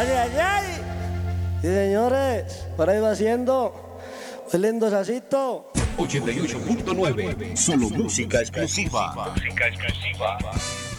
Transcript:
Ay, ay, ay. Sí, señores, por ahí va haciendo. Un lindo sasito. 88.9. Solo música exclusiva. Música exclusiva.